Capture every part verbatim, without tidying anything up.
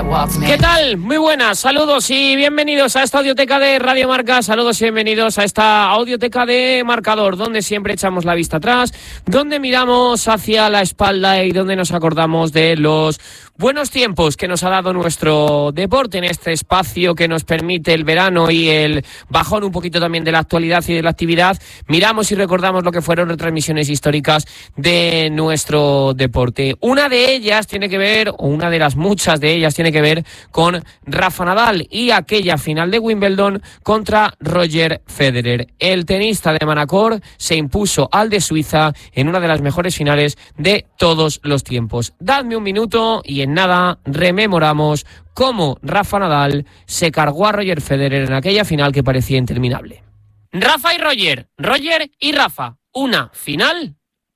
¿Qué tal? Muy buenas, saludos y bienvenidos a esta audioteca de Radio Marca, saludos y bienvenidos a esta audioteca de Marcador, donde siempre echamos la vista atrás, donde miramos hacia la espalda y donde nos acordamos de los buenos tiempos que nos ha dado nuestro deporte en este espacio que nos permite el verano y el bajón un poquito también de la actualidad y de la actividad. Miramos y recordamos lo que fueron retransmisiones históricas de nuestro deporte. Una de ellas tiene que ver, o una de las muchas de ellas tiene que ver con Rafa Nadal y aquella final de Wimbledon contra Roger Federer. El tenista de Manacor se impuso al de Suiza en una de las mejores finales de todos los tiempos. Dadme un minuto y en nada rememoramos cómo Rafa Nadal se cargó a Roger Federer en aquella final que parecía interminable. Rafa y Roger, Roger y Rafa, una final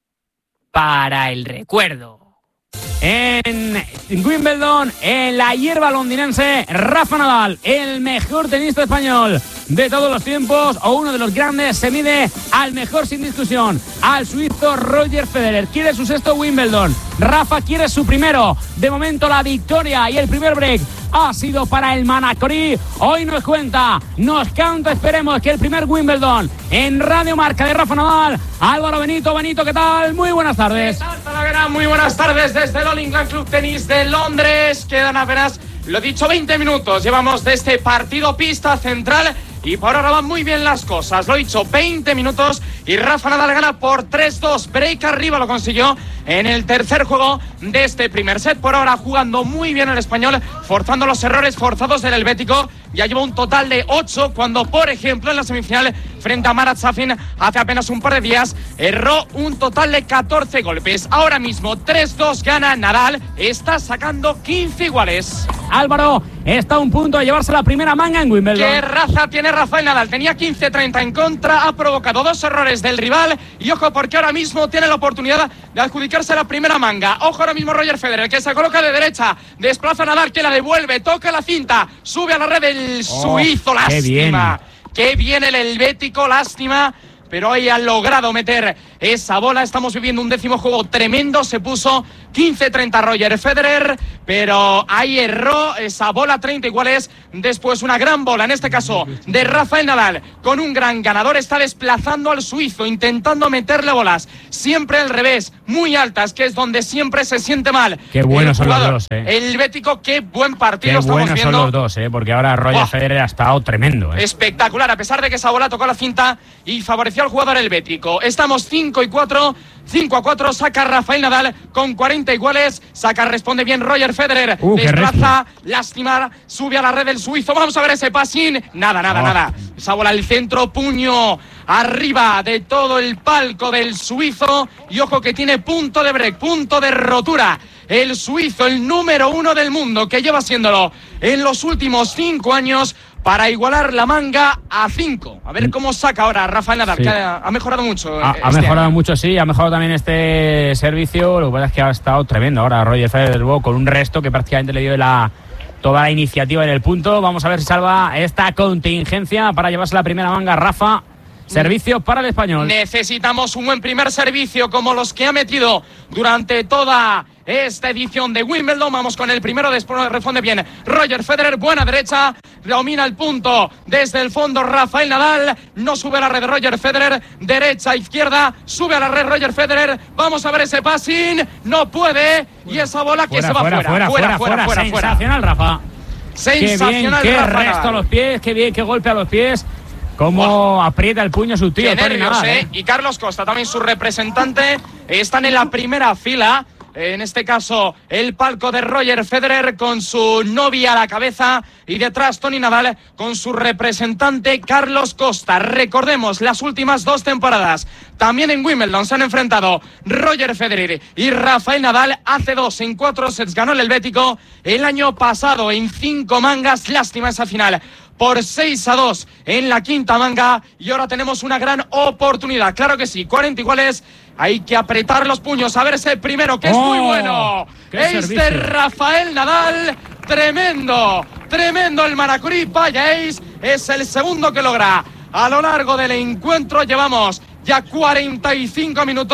para el recuerdo. En Wimbledon, en la hierba londinense, Rafa Nadal, el mejor tenista español de todos los tiempos, o uno de los grandes, se mide al mejor sin discusión, al suizo Roger Federer. Quiere su sexto Wimbledon, Rafa quiere su primero. De momento la victoria y el primer break ha sido para el manacorí. Hoy nos cuenta, nos canta, esperemos que el primer Wimbledon en Radio Marca de Rafa Nadal. Álvaro Benito, Benito, ¿qué tal? Muy buenas tardes. ¿Qué tal, Talavera? Muy buenas tardes desde el All England Club Tenis de Londres. Quedan apenas, lo dicho, veinte minutos. Llevamos de este partido pista central y por ahora van muy bien las cosas. Lo dicho, veinte minutos y Rafa Nadal gana por tres dos. Break arriba lo consiguió en el tercer juego de este primer set. Por ahora jugando muy bien el español, forzando los errores forzados del helvético. Ya lleva un total de ocho, cuando por ejemplo en la semifinal frente a Marat Safin hace apenas un par de días erró un total de catorce golpes. Ahora mismo tres dos gana Nadal, está sacando quince iguales. Álvaro está a un punto de llevarse la primera manga en Wimbledon. ¿Qué raza tiene Rafael Nadal? Tenía quince treinta en contra, ha provocado dos errores del rival y ojo porque ahora mismo tiene la oportunidad de adjudicarse la primera manga. Ojo ahora mismo Roger Federer, que se coloca de derecha, desplaza a Nadal, que la devuelve, toca la cinta, sube a la red el Oh, suizo, lástima. Qué bien. Qué bien el helvético, lástima. Pero hoy ha logrado meter esa bola. Estamos viviendo un décimo juego tremendo. Se puso quince treinta Roger Federer, pero ahí erró esa bola, treinta iguales. Después una gran bola, en este caso de Rafael Nadal, con un gran ganador. Está desplazando al suizo, intentando meterle bolas siempre al revés, muy altas, que es donde siempre se siente mal. Qué buenos son los dos, eh. El helvético, qué buen partido Qué estamos buenos viendo. son los dos, eh, porque ahora Roger oh. Federer ha estado tremendo. Eh. Espectacular, a pesar de que esa bola tocó la cinta y favoreció al jugador helvético. Estamos cinco y cuatro, cinco a cuatro, saca Rafael Nadal con cuarenta iguales, saca, responde bien Roger Federer, uh, desplaza, lástima, sube a la red el suizo, vamos a ver ese passing, nada, nada, oh. nada, esa bola al centro, puño arriba de todo el palco del suizo y ojo que tiene punto de break, punto de rotura. El suizo, el número uno del mundo, que lleva siéndolo en los últimos cinco años, para igualar la manga a cinco. A ver cómo saca ahora Rafael Nadal, sí. que ha, ha mejorado mucho. Ha, este ha mejorado año. mucho, sí, ha mejorado también este servicio. Lo que pasa es que ha estado tremendo ahora Roger Federer con un resto que prácticamente le dio la, toda la iniciativa en el punto. Vamos a ver si salva esta contingencia para llevarse la primera manga Rafa. Servicio para el español. Necesitamos un buen primer servicio como los que ha metido durante toda esta edición de Wimbledon. Vamos con el primero, después responde bien Roger Federer, buena derecha, domina el punto desde el fondo Rafael Nadal, no sube a la red Roger Federer, derecha, izquierda, sube a la red Roger Federer, vamos a ver ese passing, no puede, y esa bola que fuera, se va fuera, fuera, fuera, fuera, fuera, fuera, fuera. Sensacional Rafa. Sensacional qué bien, Rafa qué resto Nadal. a los pies, qué bien, qué golpe a los pies. Cómo oh. aprieta el puño su tío. Qué Tony nervios, Nadal, eh. eh. Y Carlos Costa, también su representante, están en la primera fila. En este caso, el palco de Roger Federer con su novia a la cabeza y detrás Tony Nadal con su representante Carlos Costa. Recordemos, las últimas dos temporadas también en Wimbledon se han enfrentado Roger Federer y Rafael Nadal. Hace dos, en cuatro sets ganó el helvético. El año pasado en cinco mangas, lástima esa final, por seis a dos en la quinta manga y ahora tenemos una gran oportunidad, claro que sí, cuarenta iguales, hay que apretar los puños, a ver ese primero que es oh, muy bueno, este Rafael Nadal, tremendo, tremendo el manacorí, vaya ace, es el segundo que logra a lo largo del encuentro, llevamos ya cuarenta y cinco minutos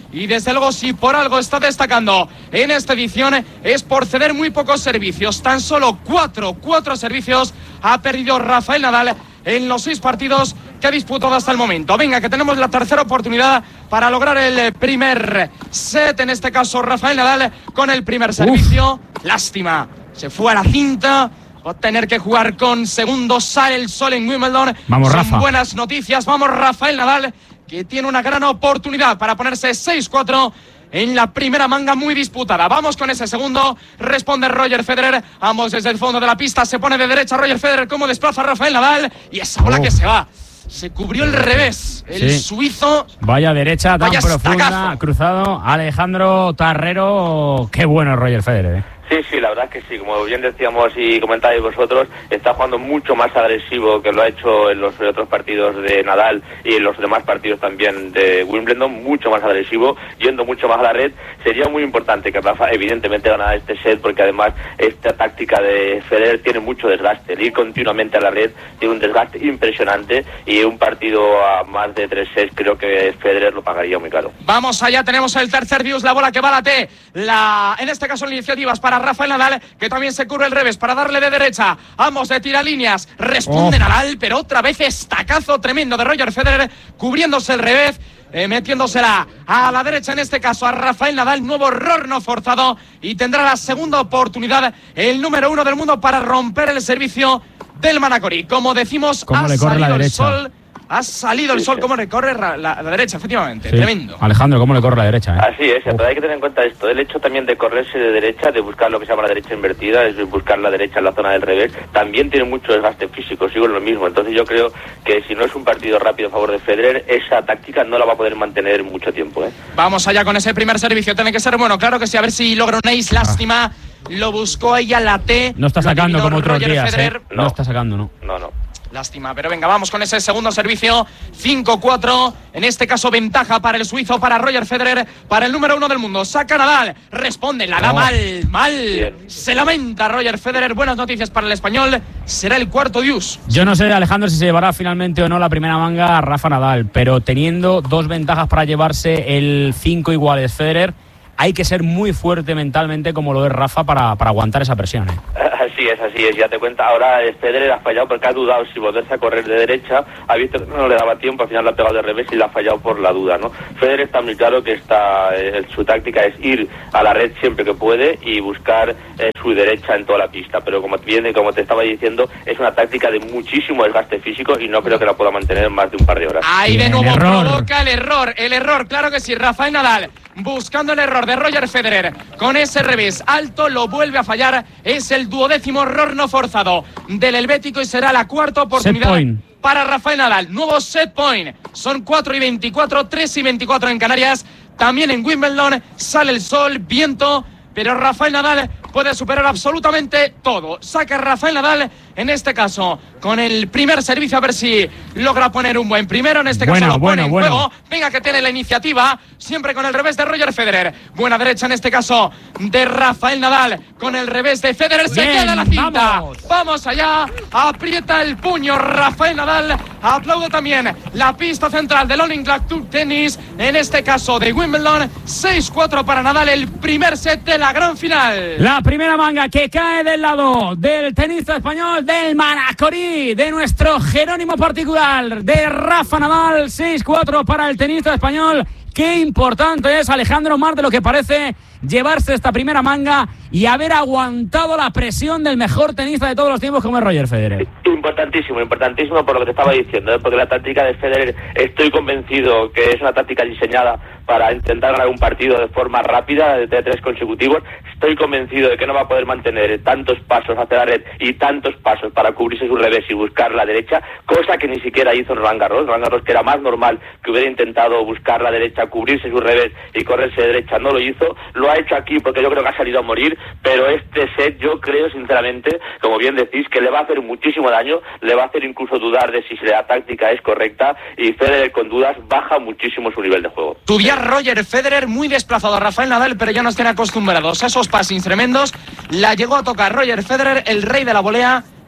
y desde luego si por algo está destacando en esta edición es por ceder muy pocos servicios. Tan solo cuatro, cuatro servicios ha perdido Rafael Nadal en los seis partidos que ha disputado hasta el momento. Venga, que tenemos la tercera oportunidad para lograr el primer set. En este caso, Rafael Nadal con el primer servicio. Uf. Lástima, se fue a la cinta. Va a tener que jugar con segundos. Sale el sol en Wimbledon. Vamos, Son Rafa. buenas noticias. Vamos, Rafael Nadal, que tiene una gran oportunidad para ponerse seis cuatro en la primera manga muy disputada. Vamos con ese segundo. Responde Roger Federer. Ambos desde el fondo de la pista. Se pone de derecha Roger Federer. Cómo desplaza a Rafael Nadal. Y esa bola oh. que se va. Se cubrió el revés. El sí. suizo. Vaya derecha tan vaya profunda. estacazo. Cruzado. Alejandro Tarrero. Qué bueno Roger Federer, ¿eh? Sí, sí, la verdad es que sí, como bien decíamos y comentáis vosotros, está jugando mucho más agresivo que lo ha hecho en los otros partidos de Nadal y en los demás partidos también de Wimbledon, mucho más agresivo, yendo mucho más a la red. Sería muy importante que Rafa evidentemente ganara este set, porque además esta táctica de Federer tiene mucho desgaste, el ir continuamente a la red tiene un desgaste impresionante, y un partido a más de tres sets creo que Federer lo pagaría muy caro. Vamos allá, tenemos el tercer views, la bola que va a la T, la, en este caso la iniciativa es para Rafael Nadal, que también se cubre el revés para darle de derecha. Ambos de tiralíneas. Responde oh. Nadal, pero otra vez estacazo tremendo de Roger Federer, cubriéndose el revés, eh, metiéndosela a la derecha, en este caso a Rafael Nadal. Nuevo error no forzado, y tendrá la segunda oportunidad el número uno del mundo para romper el servicio del Manacorí. Como decimos, ha le corre salido la el derecha? sol. Ha salido el sol, cómo recorre la, la, la derecha, efectivamente, sí. Tremendo. Alejandro, cómo le corre la derecha, ¿eh? Así es, pero hay que tener en cuenta esto, el hecho también de correrse de derecha, de buscar lo que se llama la derecha invertida, es buscar la derecha en la zona del revés, también tiene mucho desgaste físico, sigo en lo mismo. Entonces yo creo que si no es un partido rápido a favor de Federer, esa táctica no la va a poder mantener mucho tiempo, ¿eh? Vamos allá con ese primer servicio, tiene que ser bueno, claro que sí, a ver si logra un ace. Lástima, ah. lo buscó ella la T. No está sacando como otros Roger días, Federer. ¿eh? No. no está sacando, no. No, no. Lástima, pero venga, vamos con ese segundo servicio. cinco cuatro, en este caso ventaja para el suizo, para Roger Federer, para el número uno del mundo. Saca Nadal, responde, la da oh. mal, mal. Bien. Se lamenta Roger Federer. Buenas noticias para el español, será el cuarto deuce. Yo no sé, Alejandro, si se llevará finalmente o no la primera manga a Rafa Nadal, pero teniendo dos ventajas para llevarse el cinco iguales Federer, hay que ser muy fuerte mentalmente, como lo es Rafa, para, para aguantar esa presión, ¿eh? Así es, así es, ya te cuenta. Ahora Federer ha fallado porque ha dudado si volverse a correr de derecha, ha visto que no le daba tiempo, al final le ha pegado de revés y le ha fallado por la duda, ¿no? Federer está muy claro que está, eh, su táctica es ir a la red siempre que puede y buscar eh, su derecha en toda la pista, pero como viene, como te estaba diciendo, es una táctica de muchísimo desgaste físico y no creo que la pueda mantener más de un par de horas. Ahí de nuevo provoca el error, el error, claro que sí, Rafael Nadal buscando el error de Roger Federer con ese revés alto, lo vuelve a fallar. Es el duodécimo error no forzado del helvético y será la cuarta oportunidad para Rafael Nadal. Nuevo set point, son cuatro y veinticuatro, tres y veinticuatro en Canarias. También en Wimbledon sale el sol, viento, pero Rafael Nadal puede superar absolutamente todo. Saca Rafael Nadal, en este caso, con el primer servicio, a ver si logra poner un buen primero. En este bueno, caso lo bueno, pone en bueno. juego. Venga, que tiene la iniciativa, siempre con el revés de Roger Federer. Buena derecha, en este caso, de Rafael Nadal, con el revés de Federer. Se Bien, queda la cinta. Vamos. vamos allá. Aprieta el puño Rafael Nadal. Aplaudo también la pista central del All England Club Tennis, en este caso de Wimbledon. seis cuatro para Nadal, el primer set de la gran final. La primera manga que cae del lado del tenista español, del Manacorí, de nuestro Jerónimo particular, de Rafa Nadal. seis cuatro para el tenista español. Qué importante es, Alejandro, más de lo que parece, llevarse esta primera manga y haber aguantado la presión del mejor tenista de todos los tiempos, como es Roger Federer. Importantísimo, importantísimo por lo que te estaba diciendo, ¿eh? Porque la táctica de Federer, estoy convencido que es una táctica diseñada para intentar ganar un partido de forma rápida, de tres consecutivos. Estoy convencido de que no va a poder mantener tantos pasos hacia la red y tantos pasos para cubrirse su revés y buscar la derecha, cosa que ni siquiera hizo en Roland Garros. Roland Garros, que era más normal que hubiera intentado buscar la derecha, cubrirse su revés y correrse de derecha, no lo hizo. Lo ha hecho aquí porque yo creo que ha salido a morir, pero este set yo creo sinceramente, como bien decís, que le va a hacer muchísimo daño, le va a hacer incluso dudar de si la táctica es correcta, y Federer con dudas baja muchísimo su nivel de juego. Tuviera Roger Federer muy desplazado a Rafael Nadal, pero ya no estén acostumbrados a esos passings tremendos. La llegó a tocar Roger Federer, el rey de la volea,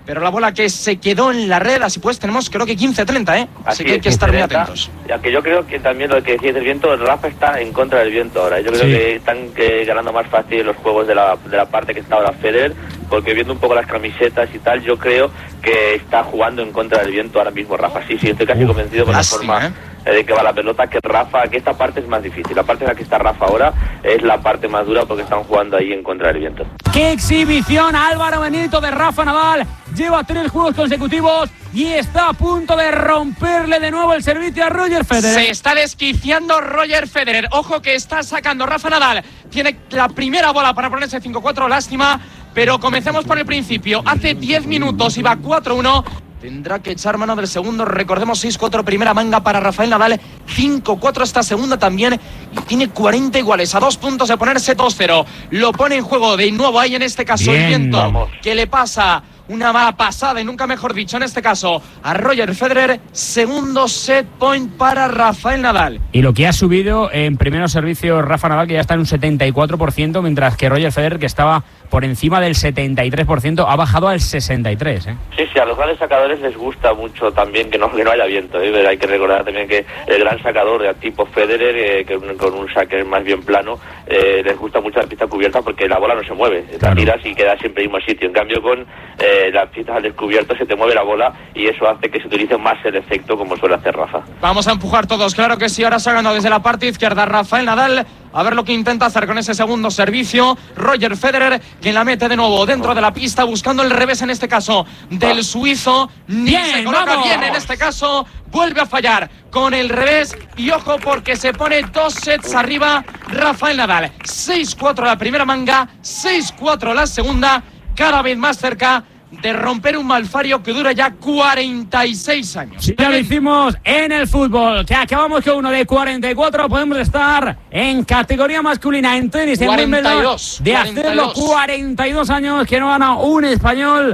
pero la bola que se quedó en la red, así pues tenemos creo que quince treinta, ¿eh? Así, así que hay que estar muy atentos. Ya que yo creo que también lo que decías del viento, Rafa está en contra del viento ahora. Yo creo sí. que están que, ganando más fácil los juegos de la, de la parte que está ahora Federer, porque viendo un poco las camisetas y tal, yo creo que está jugando en contra del viento ahora mismo Rafa. Sí, sí, estoy casi uh, convencido con lástima, la forma... ¿eh? de que va la pelota, que Rafa, que esta parte es más difícil. La parte en la que está Rafa ahora es la parte más dura porque están jugando ahí en contra del viento. ¡Qué exhibición, Álvaro Benito, de Rafa Nadal! Lleva tres juegos consecutivos y está a punto de romperle de nuevo el servicio a Roger Federer. Se está desquiciando Roger Federer. Ojo que está sacando Rafa Nadal. Tiene la primera bola para ponerse cinco cuatro, lástima. Pero comencemos por el principio. Hace diez minutos iba cuatro uno. Tendrá que echar mano del segundo. Recordemos, seis cuatro primera manga para Rafael Nadal, cinco cuatro esta segunda también, y tiene cuarenta iguales, a dos puntos de ponerse dos cero. Lo pone en juego de nuevo ahí, en este caso bien, el viento, vamos. Que le pasa una mala pasada, y nunca mejor dicho, en este caso a Roger Federer. Segundo set point para Rafael Nadal. Y lo que ha subido en primeros servicios Rafa Nadal, que ya está en un setenta y cuatro por ciento, mientras que Roger Federer, que estaba por encima del setenta y tres por ciento, ha bajado al sesenta y tres por ciento. ¿eh? Sí, sí, a los grandes sacadores les gusta mucho también que no, que no haya viento, ¿eh? Hay que recordar también que el gran sacador de tipo Federer, eh, que con un saque más bien plano, eh, les gusta mucho la pista cubierta porque la bola no se mueve, claro. La tiras y queda siempre en el mismo sitio. En cambio, con eh, las pistas al descubierto se te mueve la bola y eso hace que se utilice más el efecto, como suele hacer Rafa. Vamos a empujar todos, claro que sí. Ahora se ha ganado desde la parte izquierda Rafael Nadal. A ver lo que intenta hacer con ese segundo servicio Roger Federer, quien la mete de nuevo dentro de la pista, buscando el revés en este caso del suizo. Ni bien, se coloca vamos. bien en este caso, vuelve a fallar con el revés, y ojo porque se pone dos sets arriba Rafael Nadal. seis cuatro la primera manga, seis cuatro la segunda, cada vez más cerca de romper un malfario que dura ya cuarenta y seis años. Sí, ya lo hicimos en el fútbol, que acabamos con uno de cuarenta y cuatro, podemos estar en categoría masculina en tenis, en Wimbledon, de hacerlo cuarenta y dos años que no gana un español,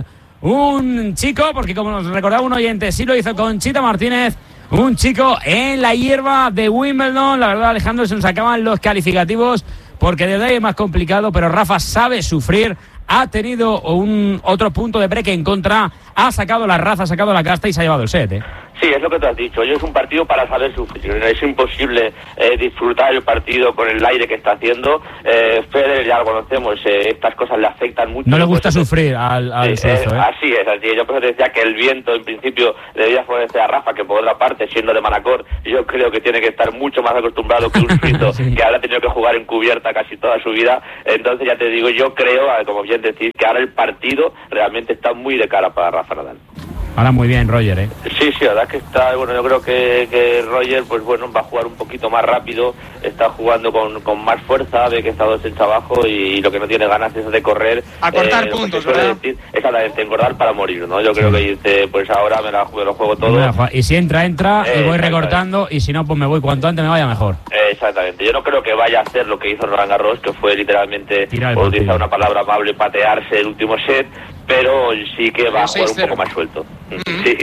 un chico, porque como nos recordaba un oyente, sí lo hizo Conchita Martínez, un chico en la hierba de Wimbledon. La verdad, Alejandro, se nos acaban los calificativos porque de ahí es más complicado, pero Rafa sabe sufrir. Ha tenido un otro punto de break en contra, ha sacado la raza, ha sacado la casta y se ha llevado el set, ¿eh? Sí, es lo que tú has dicho. Hoy es un partido para saber sufrir. Es imposible eh, disfrutar el partido con el aire que está haciendo. Eh, Federer ya lo conocemos, eh, estas cosas le afectan mucho. No le gusta sufrir al, al sí, suizo, eh, ¿eh? Así es, así es. Yo por eso te decía que el viento, en principio, le debía favorecer a Rafa, que por otra parte, siendo de Manacor, yo creo que tiene que estar mucho más acostumbrado que un suizo sí. que ahora ha tenido que jugar en cubierta casi toda su vida. Entonces, ya te digo, yo creo, como bien decís, que ahora el partido realmente está muy de cara para Rafa Nadal. Ahora muy bien Roger, ¿eh? Sí, sí, la verdad que está, bueno, yo creo que, que Roger, pues bueno, va a jugar un poquito más rápido, está jugando con, con más fuerza, ve que está dos sets abajo y, y lo que no tiene ganas es de correr. A cortar eh, puntos, ¿verdad? Decir, exactamente, engordar para morir, ¿no? Yo creo que dice, pues ahora me la juego, lo juego todo. Y si entra, entra, eh, y voy recortando, y si no, pues me voy cuanto antes me vaya mejor. Eh, exactamente, yo no creo que vaya a hacer lo que hizo Roland Garros, que fue literalmente, por utilizar una palabra amable, patearse el último set, pero sí que va a jugar un poco más suelto. Mm-hmm. Sí.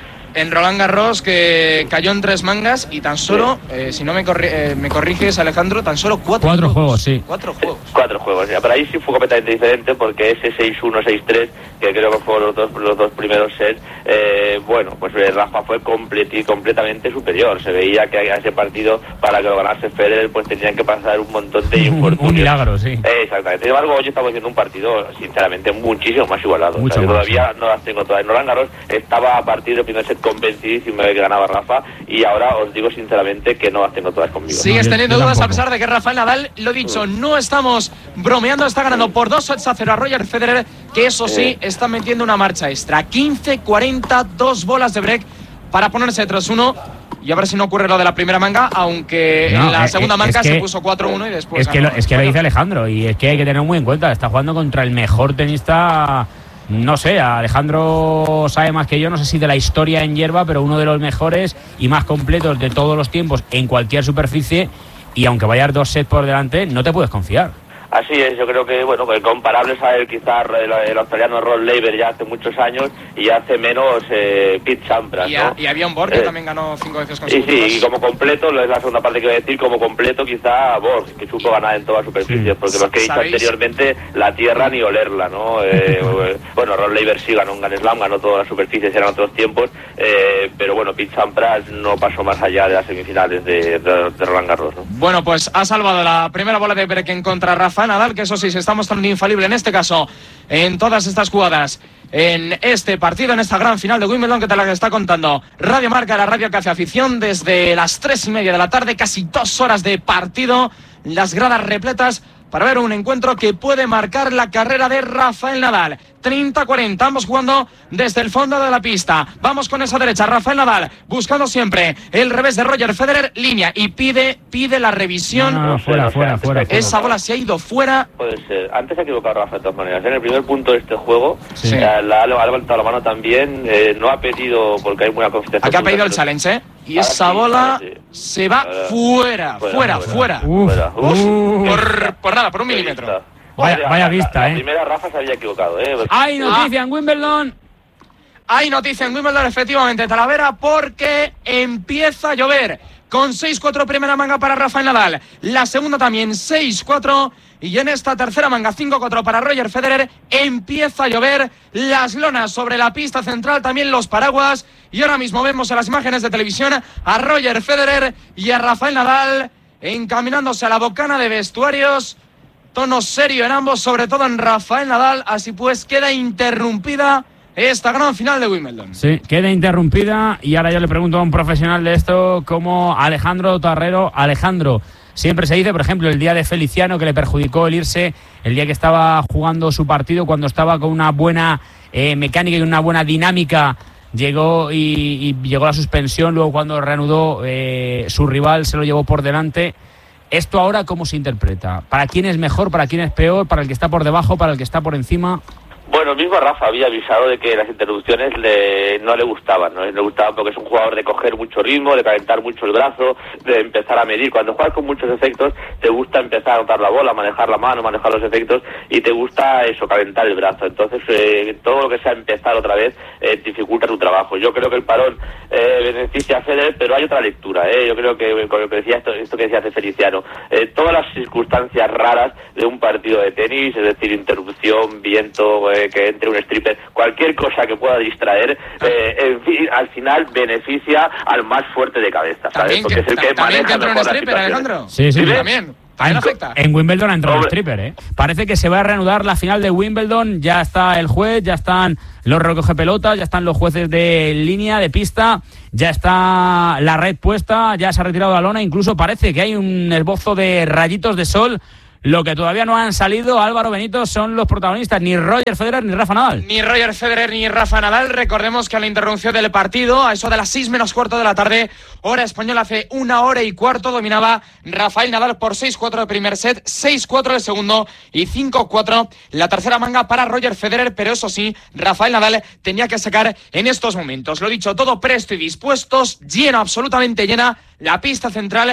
En Roland Garros, que cayó en tres mangas y tan solo, sí. eh, si no me, corri eh, me corriges, Alejandro, tan solo cuatro, cuatro juegos. juegos sí. Cuatro juegos. Cuatro juegos, ya. Pero ahí sí fue completamente diferente porque ese seis uno, seis tres, que creo que fueron los dos, los dos primeros sets, eh, bueno, pues Rafa fue completi, completamente superior. Se veía que a ese partido, para que lo ganase Federer, pues tenían que pasar un montón de infortunios. Un milagro, sí. Eh, exactamente. Sin embargo, hoy estamos haciendo un partido, sinceramente, muchísimo más igualado. Mucho o sea, más, todavía sí. no las tengo todas. En Roland Garros estaba a partir del primer set convencidísimo de que ganaba Rafa, y ahora os digo sinceramente que no las tengo todas conmigo. Sigues no, teniendo yo, yo dudas tampoco. a pesar de que Rafael Nadal, lo dicho, no estamos bromeando, está ganando por dos sets a cero a Roger Federer, que eso sí, está metiendo una marcha extra. quince cuarenta, dos bolas de break para ponerse tres uno. Y a ver si no ocurre lo de la primera manga, aunque no, en la segunda manga se puso cuatro uno y después... Es que, lo, es que lo dice Alejandro, y es que hay que tener muy en cuenta, está jugando contra el mejor tenista... No sé, Alejandro sabe más que yo, no sé si de la historia en hierba, pero uno de los mejores y más completos de todos los tiempos en cualquier superficie, y aunque vayas dos sets por delante, no te puedes confiar. Así es, yo creo que, bueno, que comparables a él quizás el, el australiano Rod Laver ya hace muchos años y hace menos eh, Pete Sampras, y, ¿no? a, y había un Borg que eh, también ganó cinco veces consecutivas. Y sí, y como completo, es la segunda parte que voy a decir, como completo quizá Borg, que supo ganar en todas superficies, porque los que he dicho anteriormente, la tierra ni olerla, ¿no? Eh, bueno, bueno, Rod Laver sí ganó un Grand Slam, ganó todas las superficies, eran otros tiempos, eh, pero bueno, Pete Sampras no pasó más allá de las semifinales de, de, de Roland Garros, ¿no? Bueno, pues ha salvado la primera bola de break en contra Rafa Nadal, que eso sí, se está mostrando infalible en este caso, en todas estas jugadas, en este partido, en esta gran final de Wimbledon que te la está contando Radio Marca, la radio que hace afición, desde las tres y media de la tarde, casi dos horas de partido, las gradas repletas para ver un encuentro que puede marcar la carrera de Rafael Nadal. treinta cuarenta, ambos jugando desde el fondo de la pista. Vamos con esa derecha, Rafael Nadal buscando siempre el revés de Roger Federer, línea, y pide pide la revisión. No, no, no, fuera, fuera, fuera, fuera. Esa bola se ha ido fuera. Puede ser. Antes se ha equivocado Rafa de todas maneras. En el primer punto de este juego, sí. eh, la, ha levantado la mano también, eh, no ha pedido, porque hay buena confianza. Aquí ha pedido el challenge, ¿eh? Y ahora esa sí, bola sí. se va ahora, fuera, fuera, fuera. fuera. Uf, fuera. Uf. Uf. Por, por nada, por un milímetro. Vaya, vaya vista, la, ¿eh? La primera Rafa se había equivocado, ¿eh? Hay noticia ah. en Wimbledon. Hay noticia en Wimbledon, efectivamente, Talavera, porque empieza a llover. Con seis cuatro primera manga para Rafael Nadal. La segunda también seis cuatro. Y en esta tercera manga cinco cuatro para Roger Federer. Empieza a llover. Las lonas sobre la pista central, también los paraguas. Y ahora mismo vemos en las imágenes de televisión a Roger Federer y a Rafael Nadal encaminándose a la bocana de vestuarios. Tono serio en ambos, sobre todo en Rafael Nadal. Así pues queda interrumpida esta gran final de Wimbledon. Sí, queda interrumpida. Y ahora yo le pregunto a un profesional de esto, como Alejandro Tarrero. Alejandro, siempre se dice, por ejemplo, el día de Feliciano, que le perjudicó el irse, el día que estaba jugando su partido, cuando estaba con una buena eh, mecánica y una buena dinámica, llegó y, y llegó la suspensión. Luego, cuando reanudó, eh, su rival se lo llevó por delante. ¿Esto ahora cómo se interpreta? ¿Para quién es mejor? ¿Para quién es peor? ¿Para el que está por debajo? ¿Para el que está por encima? Bueno, el mismo Rafa había avisado de que las interrupciones le, no le gustaban, ¿no? Le gustaban porque es un jugador de coger mucho ritmo, de calentar mucho el brazo, de empezar a medir. Cuando juegas con muchos efectos, te gusta empezar a notar la bola, manejar la mano, manejar los efectos, y te gusta eso, calentar el brazo. Entonces, eh, todo lo que sea empezar otra vez eh, dificulta tu trabajo. Yo creo que el parón eh, beneficia a Federer, pero hay otra lectura, ¿eh? Yo creo que, con lo que decía esto, esto que decía hace Feliciano, eh, todas las circunstancias raras de un partido de tenis, es decir, interrupción, viento, eh, que entre un stripper, cualquier cosa que pueda distraer, eh, en fin, al final beneficia al más fuerte de cabeza, ¿sabes? También que, Porque es el que también maneja que entra un mejor las stripper, situaciones. Alejandro. Sí, sí, ¿Sí? sí. También. También afecta. En Wimbledon ha entrado un Hombre. stripper, ¿eh? Parece que se va a reanudar la final de Wimbledon. Ya está el juez, ya están los recogepelotas, ya están los jueces de línea, de pista, ya está la red puesta, ya se ha retirado la lona. Incluso parece que hay un esbozo de rayitos de sol. Lo que todavía no han salido, Álvaro Benito, son los protagonistas, ni Roger Federer ni Rafa Nadal. Ni Roger Federer ni Rafa Nadal. Recordemos que a la interrupción del partido, a eso de las seis menos cuarto de la tarde, hora española, hace una hora y cuarto, dominaba Rafael Nadal por seis cuatro de primer set, seis cuatro de segundo y cinco cuatro la tercera manga para Roger Federer. Pero eso sí, Rafael Nadal tenía que sacar en estos momentos. Lo dicho, todo presto y dispuestos, lleno, absolutamente llena, la pista central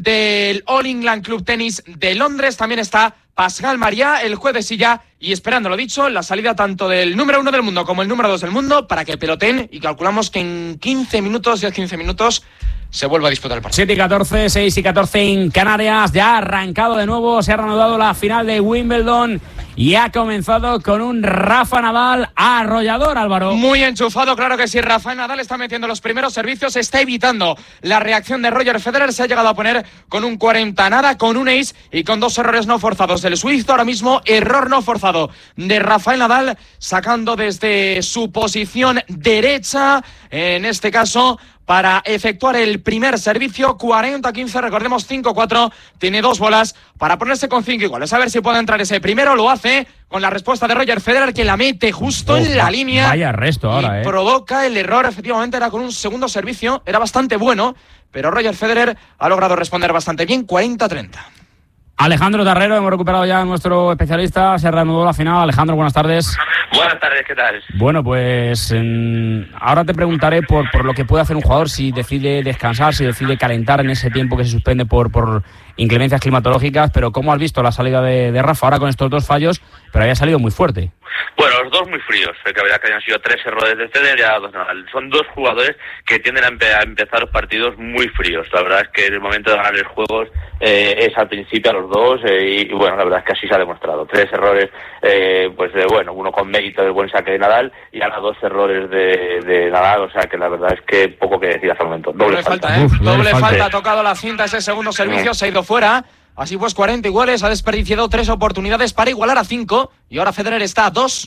del All England Club Tennis de Londres. También está Pascal María, el juez de silla, y esperando, lo dicho, la salida tanto del número uno del mundo como el número dos del mundo para que peloten, y calculamos que en quince minutos, diez quince minutos, se vuelve a disputar el partido. siete y catorce, seis y catorce en Canarias. Ya ha arrancado de nuevo, se ha reanudado la final de Wimbledon y ha comenzado con un Rafa Nadal arrollador, Álvaro. Muy enchufado, claro que sí. Rafael Nadal está metiendo los primeros servicios, está evitando la reacción de Roger Federer. Se ha llegado a poner con un cuarenta nada, con un ace y con dos errores no forzados del suizo. Ahora mismo, error no forzado de Rafael Nadal, sacando desde su posición derecha, en este caso, para efectuar el primer servicio. Cuarenta quince, recordemos, cinco cuatro. Tiene dos bolas para ponerse con cinco iguales. A ver si puede entrar ese primero. Lo hace con la respuesta de Roger Federer, que la mete justo Uf, en la línea. Vaya resto ahora, y eh. provoca el error. Efectivamente, era con un segundo servicio. Era bastante bueno, pero Roger Federer ha logrado responder bastante bien. Cuarenta treinta. Alejandro Tarrero, hemos recuperado ya a nuestro especialista. Se reanudó la final. Alejandro, buenas tardes. Buenas tardes, ¿qué tal? Bueno, pues en... ahora te preguntaré por, por lo que puede hacer un jugador si decide descansar, si decide calentar en ese tiempo que se suspende por, por inclemencias climatológicas, pero ¿cómo has visto la salida de, de Rafa ahora con estos dos fallos? pero había salido muy fuerte. Bueno, los dos muy fríos, que la verdad que hayan sido tres errores de Federer y dos Nadal. Son dos jugadores que tienden a, empe- a empezar los partidos muy fríos. La verdad es que en el momento de ganar los juegos eh, es al principio a los dos eh, y, y bueno, la verdad es que así se ha demostrado. Tres errores, eh, pues de, bueno, uno con mérito del buen saque de Nadal y ahora dos errores de, de Nadal, o sea que la verdad es que poco que decir hasta el momento. Doble, Doble falta, falta, ¿eh? Uf, Doble doble falta, falta. ha tocado la cinta ese segundo servicio, se ha ido fuera. Así pues, cuarenta iguales, ha desperdiciado tres oportunidades para igualar a cinco y ahora Federer está a dos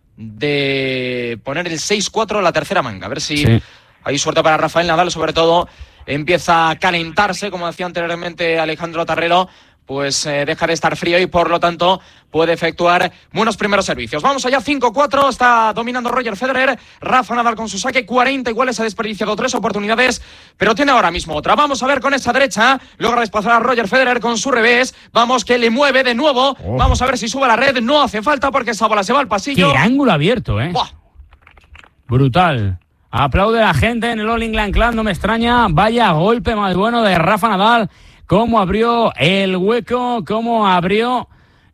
de poner el seis cuatro la tercera manga. A ver si Sí. hay suerte para Rafael Nadal, sobre todo empieza a calentarse, como decía anteriormente Alejandro Tarrero, pues eh, deja de estar frío y por lo tanto puede efectuar buenos primeros servicios. Vamos allá, cinco cuatro, está dominando Roger Federer, Rafa Nadal con su saque, cuarenta iguales, ha desperdiciado tres oportunidades, pero tiene ahora mismo otra. Vamos a ver con esa derecha, logra desplazar a Roger Federer con su revés, vamos que le mueve de nuevo, Oh. vamos a ver si sube a la red, no hace falta porque esa bola se va al pasillo. ¡Qué ángulo abierto, eh! Buah. Brutal. Aplaude la gente en el All England Club, no me extraña. Vaya golpe más bueno de Rafa Nadal. Cómo abrió el hueco, cómo abrió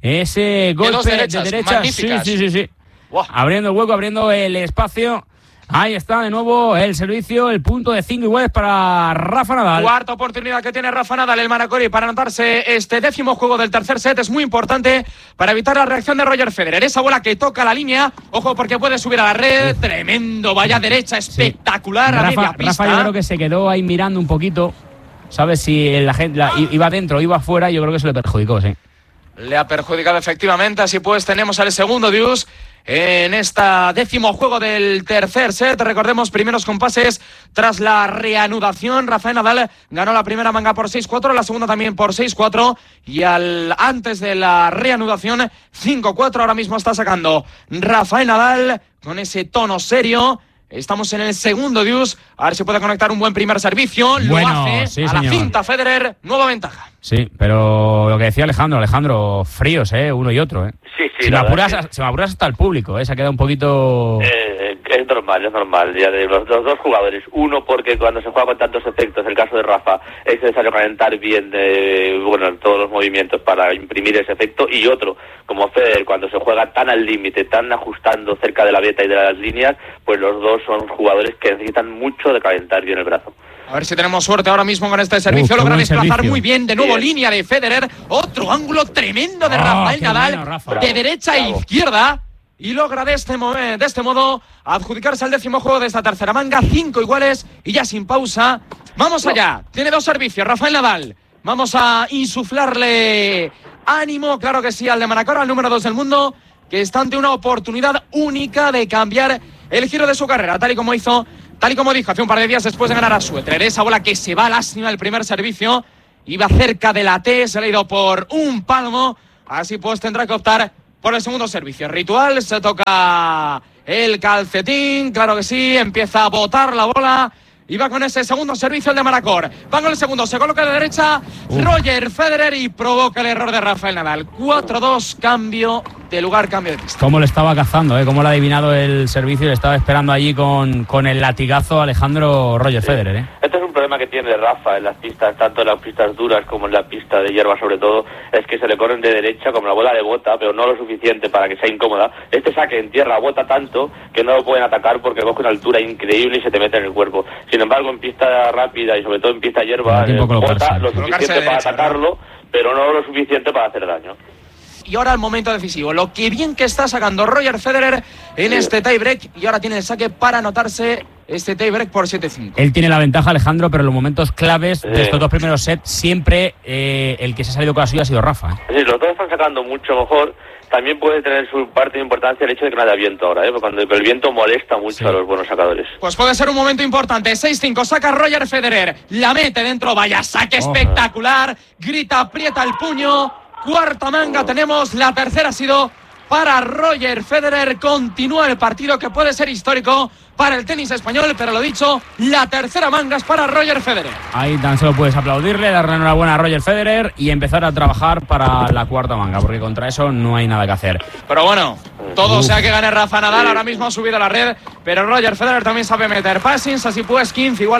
ese golpe dos de, derechas, derecha. Sí, magníficas. sí, sí, sí. Buah. Abriendo el hueco, abriendo el espacio. Ahí está de nuevo el servicio, el punto de cinco iguales para Rafa Nadal. Cuarta oportunidad que tiene Rafa Nadal, el Manacori, para anotarse este décimo juego del tercer set. Es muy importante para evitar la reacción de Roger Federer. Esa bola que toca la línea, ojo porque puede subir a la red. Tremendo, vaya derecha, espectacular a media Rafa, pista. Rafa yo creo que se quedó ahí mirando un poquito. ¿Sabes? Si la gente la, iba dentro o iba afuera, yo creo que se le perjudicó, sí. Le ha perjudicado efectivamente, así pues tenemos el segundo deuce en esta décimo juego del tercer set. Recordemos, primeros compases tras la reanudación. Rafael Nadal ganó la primera manga por seis cuatro, la segunda también por seis cuatro y al antes de la reanudación cinco cuatro. Ahora mismo está sacando Rafael Nadal con ese tono serio. Estamos en el segundo deuce, a ver si puede conectar un buen primer servicio. Lo Bueno, hace sí, a señor. la cinta Federer, nueva ventaja. Sí, pero lo que decía Alejandro, Alejandro, fríos, ¿eh? Uno y otro, ¿eh? Sí, sí, Si me la apuras, verdad es que- se me apuras hasta el público, ¿eh? Se ha quedado un poquito... Eh, es normal, es normal. Ya de los, los dos jugadores, uno porque cuando se juega con tantos efectos, el caso de Rafa, es necesario calentar bien de, bueno, todos los movimientos para imprimir ese efecto, y otro, como Federer, cuando se juega tan al límite, tan ajustando cerca de la veta y de las líneas, pues los dos son jugadores que necesitan mucho de calentar bien el brazo. A ver si tenemos suerte ahora mismo con este servicio. Uf, qué Logra buen desplazar servicio. muy bien. De nuevo Bien. línea de Federer. Otro ángulo tremendo de Oh, Rafael qué Nadal. bueno, Rafa. De Bravo, derecha bravo. a izquierda. Y logra de este, mo- de este modo adjudicarse al décimo juego de esta tercera manga. Cinco iguales y ya sin pausa. Vamos allá. Tiene dos servicios. Rafael Nadal. Vamos a insuflarle ánimo. Claro que sí, al de Manacor, al número dos del mundo, que está ante una oportunidad única de cambiar el giro de su carrera, tal y como hizo, tal y como dijo hace un par de días después de ganar a Suetrer. Esa bola que se va, lástima, el primer servicio, iba cerca de la T, se le ha ido por un palmo, así pues tendrá que optar por el segundo servicio. Ritual, se toca el calcetín, claro que sí, empieza a botar la bola. Y va con ese segundo servicio el de Manacor. Va con el segundo, se coloca de derecha Uf. Roger Federer y provoca el error de Rafael Nadal. cuatro dos, cambio de lugar, cambio de pista. Cómo le estaba cazando, ¿eh? Cómo le ha adivinado el servicio y le estaba esperando allí con, con el latigazo Alejandro Roger Federer, ¿eh? Este es un problema que tiene Rafa en las pistas, tanto en las pistas duras como en la pista de hierba sobre todo, es que se le corren de derecha como la bola de bota, pero no lo suficiente para que sea incómoda. Este saque en tierra bota tanto que no lo pueden atacar porque coge una altura increíble y se te mete en el cuerpo. Sin embargo, en pista rápida y sobre todo en pista hierba, Da tiempo eh, colocarse. bota lo Colocarse suficiente de para derecha, atacarlo, pero no lo suficiente para hacer daño. Y ahora el momento decisivo. Lo que bien que está sacando Roger Federer en Sí. este tiebreak. Y ahora tiene el saque para anotarse este tiebreak por siete cinco. Él tiene la ventaja, Alejandro, pero en los momentos claves de Sí. estos dos primeros sets, siempre eh, el que se ha salido con la suya ha sido Rafa, ¿eh? Sí, los dos están sacando mucho mejor. También puede tener su parte de importancia el hecho de que no haya viento ahora, ¿eh? Porque cuando el viento molesta mucho Sí. a los buenos sacadores. Pues puede ser un momento importante. seis cinco, saca Roger Federer. La mete dentro. Vaya saque Ojo. espectacular. Grita, aprieta el puño. Cuarta manga tenemos. La tercera ha sido para Roger Federer. Continúa el partido que puede ser histórico para el tenis español. Pero lo dicho, la tercera manga es para Roger Federer. Ahí tan solo puedes aplaudirle, darle enhorabuena a Roger Federer y empezar a trabajar para la cuarta manga, porque contra eso no hay nada que hacer. Pero bueno, todo Uf. sea que gane Rafa Nadal. Sí. Ahora mismo ha subido a la red. Pero Roger Federer también sabe meter passings. Así pues, quince iguales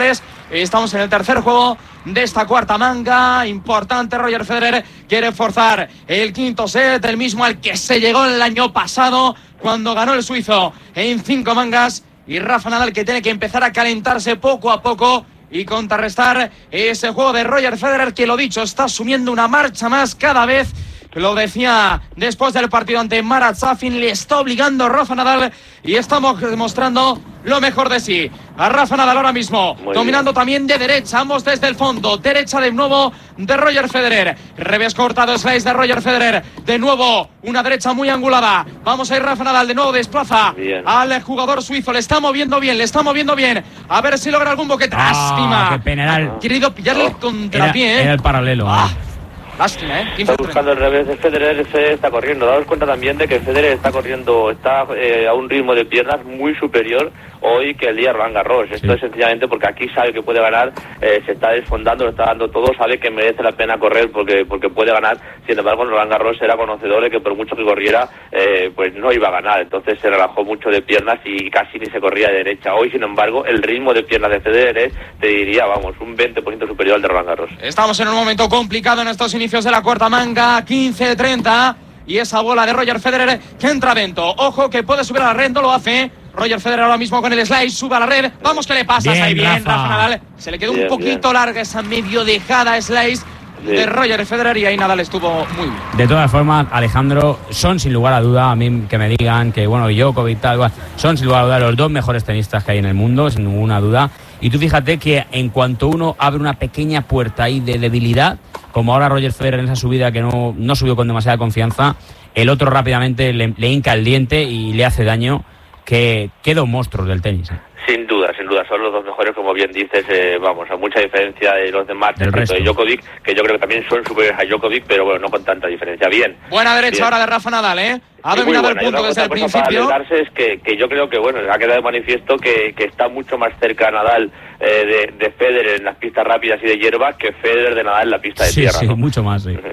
Estamos en el tercer juego de esta cuarta manga. Importante, Roger Federer quiere forzar el quinto set, el mismo al que se llegó el año pasado cuando ganó el suizo en cinco mangas. Y Rafa Nadal, que tiene que empezar a calentarse poco a poco y contrarrestar ese juego de Roger Federer, que, lo dicho, está asumiendo una marcha más cada vez. Lo decía después del partido ante Marat Safin, le está obligando Rafa Nadal y estamos demostrando lo mejor de sí. A Rafa Nadal ahora mismo, muy dominando bien. También de derecha, ambos desde el fondo. Derecha de nuevo de Roger Federer. Revés cortado, slice de Roger Federer. De nuevo, una derecha muy angulada. Vamos a ir, Rafa Nadal de nuevo desplaza bien. Al jugador suizo. Le está moviendo bien, le está moviendo bien. A ver si logra algún boquete. Ah, Lástima. Qué pena, era el... Ha querido pillarle el contrapié. Era, era el paralelo. Ah. Lástima, ¿eh? Está buscando el revés de Federer, Federer está corriendo. Daos cuenta también de que Federer está corriendo, está eh, a un ritmo de piernas muy superior hoy que el día Roland Garros. Esto sí. Es sencillamente porque aquí sabe que puede ganar, eh, se está desfondando, lo está dando todo, sabe que merece la pena correr porque porque puede ganar. Sin embargo, en Roland Garros era conocedor de que por mucho que corriera, eh, pues no iba a ganar. Entonces se relajó mucho de piernas y casi ni se corría de derecha. Hoy, sin embargo, el ritmo de piernas de Federer es, te diría, vamos, un veinte por ciento superior al de Roland Garros. Estamos en un momento complicado en estos inicios de la cuarta manga, quince treinta, y esa bola de Roger Federer que entra dentro. Ojo que puede subir a la red, no lo hace. Roger Federer ahora mismo con el slice, sube a la red. Vamos, que le pasas bien, ahí bien, Rafa. Rafa Nadal. Se le quedó bien, un poquito bien. larga esa medio dejada slice sí. de Roger Federer, y ahí Nadal estuvo muy bien. De todas formas, Alejandro, son sin lugar a duda, a mí que me digan que, bueno, Djokovic tal, igual, son sin lugar a duda los dos mejores tenistas que hay en el mundo, sin ninguna duda. Y tú fíjate que en cuanto uno abre una pequeña puerta ahí de debilidad, como ahora Roger Federer en esa subida que no, no subió con demasiada confianza, el otro rápidamente le, le hinca el diente y le hace daño, que quedó monstruos del tenis. ¿eh? Sin duda, sin duda, son los dos mejores, como bien dices, eh, vamos, a mucha diferencia de los demás, del resto de Djokovic, que yo creo que también son superiores a Djokovic, pero bueno, no con tanta diferencia. Bien. Buena derecha bien. Ahora de Rafa Nadal, ¿eh? Ha sí, dominado el buena. punto desde el principio. Para alegrarse es que, que yo creo que, bueno, ha quedado de manifiesto que, que está mucho más cerca Nadal eh, de, de Federer en las pistas rápidas y de hierba que Federer de Nadal en la pista de sí, tierra. Sí, ¿no? mucho más, sí.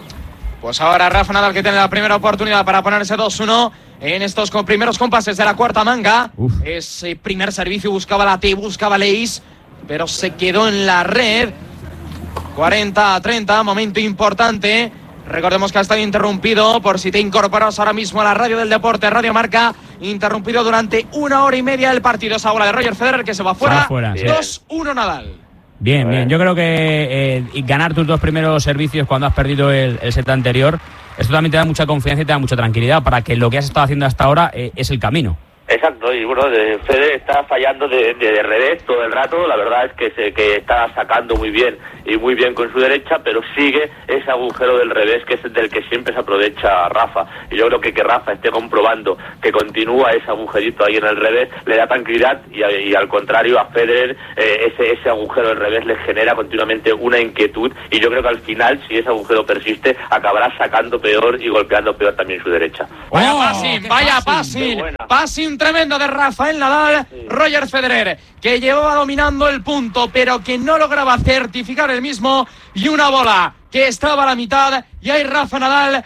Pues ahora Rafa Nadal, que tiene la primera oportunidad para ponerse dos uno en estos primeros compases de la cuarta manga. Uf. Ese primer servicio buscaba la T, buscaba Leis, pero se quedó en la red. cuarenta a treinta, momento importante. Recordemos que ha estado interrumpido, por si te incorporas ahora mismo a la radio del deporte, Radio Marca, interrumpido durante una hora y media el partido. Esa bola de Roger Federer que se va fuera. fuera dos uno Nadal. Bien, bien. Yo creo que eh, ganar tus dos primeros servicios cuando has perdido el, el set anterior, esto también te da mucha confianza y te da mucha tranquilidad para que lo que has estado haciendo hasta ahora eh, es el camino. Exacto, y bueno, Federer está fallando de, de, de revés todo el rato. La verdad es que, se, que está sacando muy bien y muy bien con su derecha, pero sigue ese agujero del revés que es del que siempre se aprovecha Rafa. Y yo creo que que Rafa esté comprobando que continúa ese agujerito ahí en el revés le da tranquilidad, y, y al contrario a Federer eh, ese, ese agujero del revés le genera continuamente una inquietud, y yo creo que al final, si ese agujero persiste, acabará sacando peor y golpeando peor también su derecha. Vaya passing, vaya passing, passing tremendo de Rafael Nadal. Sí. Roger Federer, que llevaba dominando el punto, pero que no lograba certificar el mismo, y una bola que estaba a la mitad, y hay Rafa Nadal.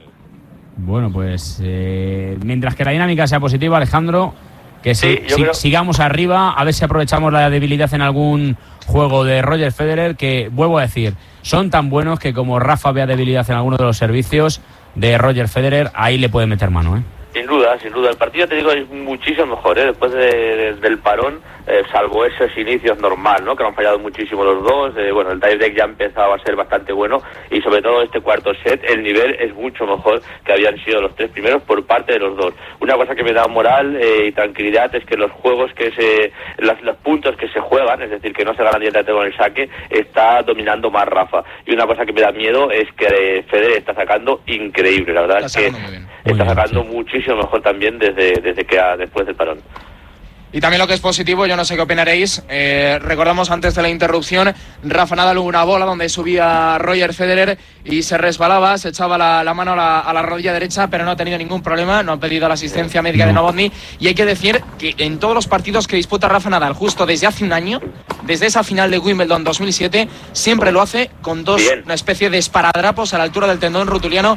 Bueno, pues eh, mientras que la dinámica sea positiva, Alejandro, que sí, si, creo... sigamos arriba, a ver si aprovechamos la debilidad en algún juego de Roger Federer, que vuelvo a decir, son tan buenos que como Rafa vea debilidad en alguno de los servicios de Roger Federer, ahí le puede meter mano, ¿eh? Sin duda, sin duda. El partido, te digo, es muchísimo mejor, ¿eh? Después de, de, del parón, eh, salvo esos inicios normal, ¿no? Que han fallado muchísimo los dos. Eh, bueno, el tiebreak ya empezaba a ser bastante bueno, y sobre todo este cuarto set, el nivel es mucho mejor que habían sido los tres primeros por parte de los dos. Una cosa que me da moral eh, y tranquilidad es que los juegos que se, los, los puntos que se juegan, es decir, que no se ganan directamente con el saque, está dominando más Rafa. Y una cosa que me da miedo es que eh, Federer está sacando increíble, la verdad es que está sacando muchísimo mejor también desde, desde que ha, después del parón. Y también lo que es positivo, yo no sé qué opinaréis, eh, recordamos antes de la interrupción, Rafa Nadal hubo una bola donde subía Roger Federer y se resbalaba, se echaba la, la mano a la, a la rodilla derecha, pero no ha tenido ningún problema, no ha pedido la asistencia médica de Novotny, y hay que decir que en todos los partidos que disputa Rafa Nadal, justo desde hace un año, desde esa final de Wimbledon dos mil siete, siempre lo hace con dos, Bien. una especie de esparadrapos a la altura del tendón rotuliano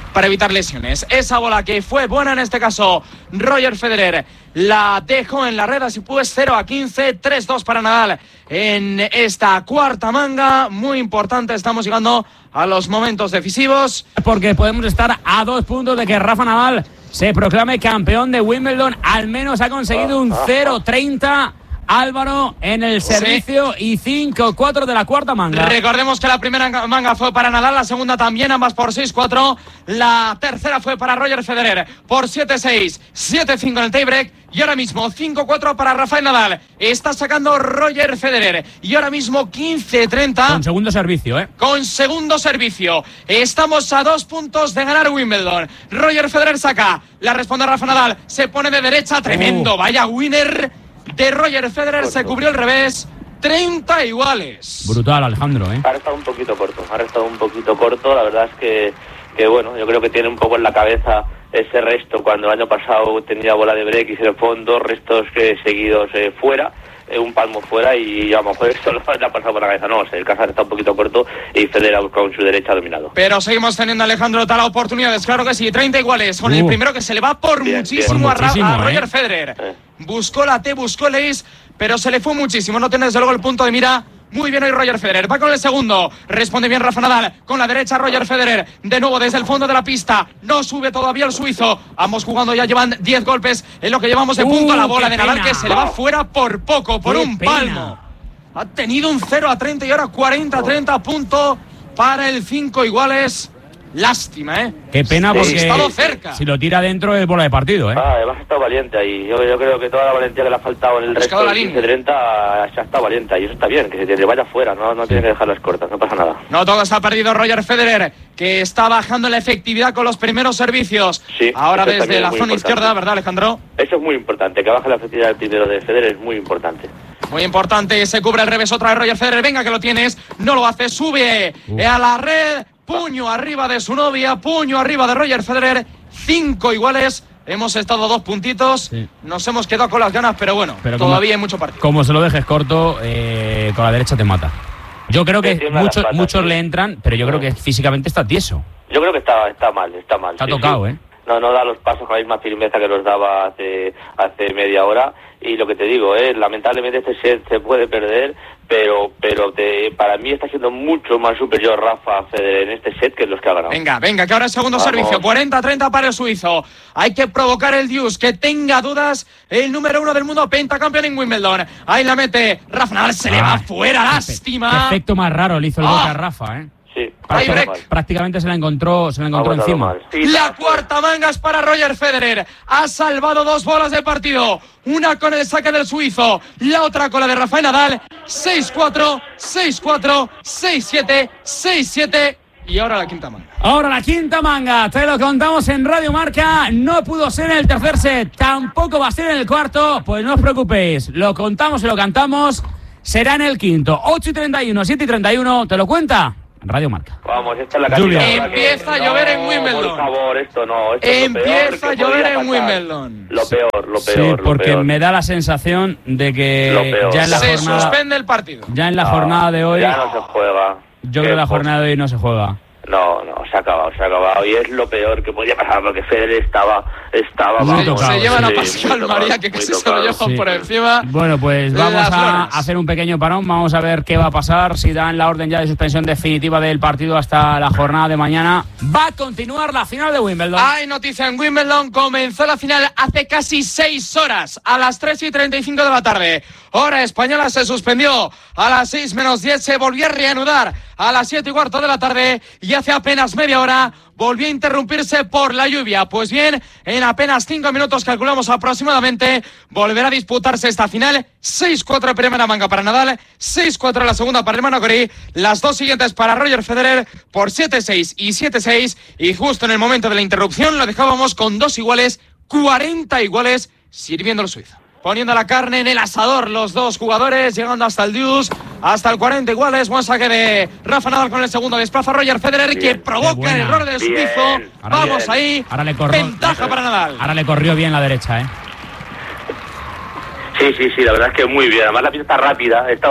para evitar lesiones. Esa bola que fue buena en este caso, Roger Federer la dejó en la red, así pues cero a quince, tres dos para Nadal en esta cuarta manga. Muy importante, estamos llegando a los momentos decisivos. Porque podemos estar a dos puntos de que Rafa Nadal se proclame campeón de Wimbledon. Al menos ha conseguido un cero treinta Álvaro en el servicio, sí. Y cinco cuatro de la cuarta manga. Recordemos que la primera manga fue para Nadal, la segunda también, ambas por seis cuatro. La tercera fue para Roger Federer por siete seis, siete cinco en el tiebreak. Y ahora mismo cinco cuatro para Rafael Nadal. Está sacando Roger Federer. Y ahora mismo quince treinta. Con segundo servicio, ¿eh? Con segundo servicio. Estamos a dos puntos de ganar Wimbledon. Roger Federer saca. La responde Rafa Nadal. Se pone de derecha. Tremendo. Uh. Vaya winner de Roger Federer. Corto. Se cubrió el revés. treinta iguales. Brutal, Alejandro, ¿eh? Ha restado un poquito corto. Ha restado un poquito corto. La verdad es que, que bueno, yo creo que tiene un poco en la cabeza ese resto cuando el año pasado tenía bola de break y se le fueron dos restos eh, seguidos eh, fuera, eh, un palmo fuera, y a lo mejor eso le ha pasado por la cabeza. No, el Casar está un poquito corto y Federer ha buscado en su derecha dominado. Pero seguimos teniendo, Alejandro, tal oportunidades, claro que sí, treinta iguales, con uh. el primero que se le va por bien, muchísimo, bien. Por muchísimo a, a Roger eh. Federer. Eh. Buscó la T, buscó el ace, pero se le fue muchísimo, no tiene desde luego el punto de mira. Muy bien hoy Roger Federer, va con el segundo, responde bien Rafa Nadal, con la derecha Roger Federer, de nuevo desde el fondo de la pista, no sube todavía el suizo, ambos jugando ya llevan diez golpes en lo que llevamos de punto, uh, a la bola de Nadal pena. Que se le va fuera por poco, por qué un pena. Palmo. Ha tenido un cero a treinta y ahora cuarenta a treinta, punto para el cinco iguales. Lástima, ¿eh? Qué pena, porque sí, estado cerca. Si lo tira dentro es bola de partido, ¿eh? Ah, además ha estado valiente ahí. Yo, yo creo que toda la valentía que le ha faltado en el resto del quince treinta se ha estado valiente. Y eso está bien, que se vaya fuera, no, no sí. tiene que dejarlas cortas, no pasa nada. No todo está perdido Roger Federer, que está bajando la efectividad con los primeros servicios. Sí, ahora desde la zona importante. Izquierda, ¿verdad, Alejandro? Eso es muy importante, que baje la efectividad del primero de Federer es muy importante. Muy importante, se cubre el revés otra vez Roger Federer, venga que lo tienes, no lo hace, sube uh. a la red. Puño arriba de su novia, puño arriba de Roger Federer, cinco iguales, hemos estado a dos puntitos, sí. Nos hemos quedado con las ganas, pero bueno, pero todavía como, hay mucho partido. Como se lo dejes corto, eh, con la derecha te mata. Yo creo que muchos, patas, muchos sí. le entran, pero yo sí. creo que físicamente está tieso. Yo creo que está, está mal, está mal. Está sí, tocado, sí. ¿eh? No, no da los pasos con la misma firmeza que los daba hace, hace media hora. Y lo que te digo, eh, lamentablemente este set se puede perder, pero pero te, para mí está siendo mucho más superior Rafa Federer en este set que los que ha ganado. Venga, venga, que ahora es segundo Vamos. servicio, cuarenta a treinta para el suizo. Hay que provocar el deuce, que tenga dudas el número uno del mundo, pentacampeón en Wimbledon. Ahí la mete Rafa Nadal, se ah, le va fuera, lástima. Qué efecto más raro le hizo el ah. boca a Rafa, ¿eh? Sí, prácticamente se la encontró, se la encontró encima. Sí, la cuarta manga es para Roger Federer. Ha salvado dos bolas de partido. Una con el saque del suizo, la otra con la de Rafael Nadal. seis cuatro, seis cuatro, seis siete, seis siete. Y ahora la quinta manga. Ahora la quinta manga, te lo contamos en Radio Marca. No pudo ser en el tercer set, tampoco va a ser en el cuarto. Pues no os preocupéis, lo contamos y lo cantamos. Será en el quinto. ocho y treinta y uno, siete y treinta y uno. ¿Te lo cuenta? Radio Marca. Vamos, esta es la cantidad. Empieza a llover en Wimbledon. Por favor, esto no. Esto Empieza a llover en Wimbledon. Lo peor, lo peor. Sí, lo porque peor. me da la sensación de que ya en la se jornada, suspende el partido. Ya en la no, jornada de hoy. Ya no se juega. Yo creo que la jornada de hoy no se juega. No, no, se ha acabado, se ha acabado. Y es lo peor que podía pasar, porque Federer estaba, estaba muy vamos, tocado, se llevan sí, a Pascal tocado, María, que casi tocado, se lo llevan sí. por encima. Bueno, pues vamos a hacer un pequeño parón, vamos a ver qué va a pasar, si dan la orden ya de suspensión definitiva del partido hasta la jornada de mañana. Va a continuar la final de Wimbledon. Hay noticia en Wimbledon, comenzó la final hace casi seis horas, a las tres y treinta y cinco de la tarde. Hora española, se suspendió a las seis menos diez, se volvió a reanudar a las siete y cuarto de la tarde y hace apenas media hora volvió a interrumpirse por la lluvia. Pues bien, en apenas cinco minutos, calculamos aproximadamente, volverá a disputarse esta final. seis cuatro primera manga para Nadal, seis cuatro la segunda para el hermano Corí, las dos siguientes para Roger Federer por siete seis y siete seis, y justo en el momento de la interrupción lo dejábamos con dos iguales, cuarenta iguales, sirviendo el suizo. Poniendo la carne en el asador los dos jugadores, llegando hasta el deuce, hasta el cuarenta iguales. Buen saque de Rafa Nadal con el segundo. Desplaza Roger Federer, bien, que provoca el error del suizo. Vamos bien. Ahí, ahora le corrió, ventaja le, para Nadal. Ahora le corrió bien la derecha, ¿eh? Sí, sí, sí, la verdad es que muy bien. Además la pista está rápida, estaba